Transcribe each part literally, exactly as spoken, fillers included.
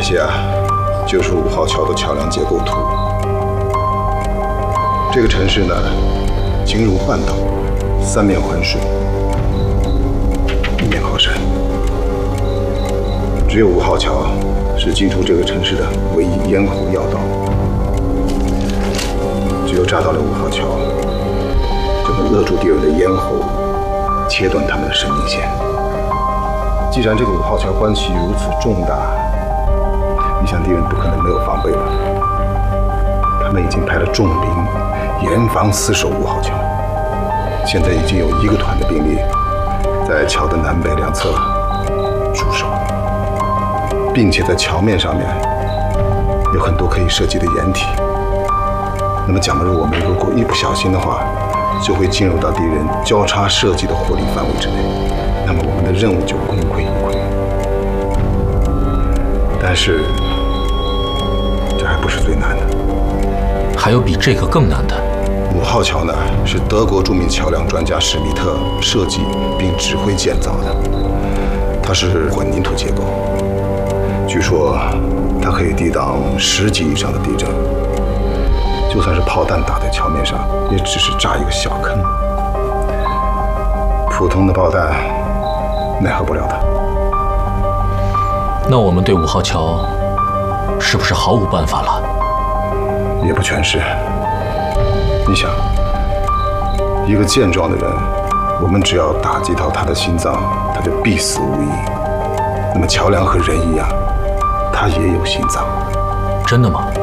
些啊，就是五号桥的桥梁结构图。这个城市呢，形如半岛，三面环水，一面靠山。只有五号桥是进出这个城市的唯一咽喉要道。只有炸到了五号桥，就能勒住敌人的咽喉，切断他们的生命线。既然这个五号桥关系如此重大，你想敌人不可能没有防备吧？他们已经派了重兵严防死守五号桥，现在已经有一个团的兵力在桥的南北两侧驻守，并且在桥面上面有很多可以射击的掩体。那么，假如我们如果一不小心的话，就会进入到敌人交叉射击的火力范围之内，那么我们的任务就功亏一篑。但是，这还不是最难的， 还有比这个更难的。 五号桥呢，是德国著名桥梁专家史密特设计并指挥建造的，它是混凝土结构，据说它可以抵挡十级以上的地震。就算是炮弹打在桥面上，也只是炸一个小坑，普通的炮弹奈何不了它。 那我们对五号桥是不是毫无办法了？ 也不全是。你想，一个健壮的人，我们只要打击到他的心脏，他就必死无疑。那么桥梁和人一样，他也有心脏。 真的吗？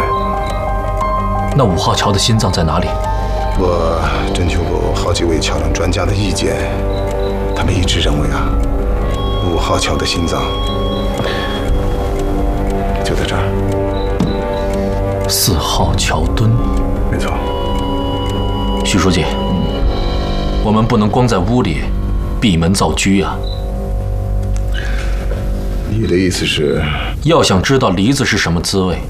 那五号桥的心脏在哪里？ 我征求过好几位桥梁专家的意见，他们一致认为啊，五号桥的心脏就在这儿。 四号桥墩。 没错。 徐书记，我们不能光在屋里闭门造车啊。 你的意思是？ 要想知道梨子是什么滋味，